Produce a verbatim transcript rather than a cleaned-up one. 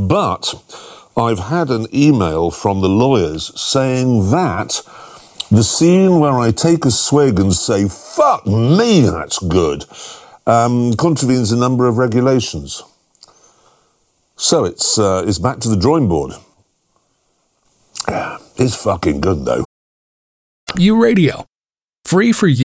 But I've had an email from the lawyers saying that the scene where I take a swig and say, fuck me, that's good, um, contravenes a number of regulations. So it's, uh, it's back to the drawing board. It's fucking good, though. U Radio. Free for you.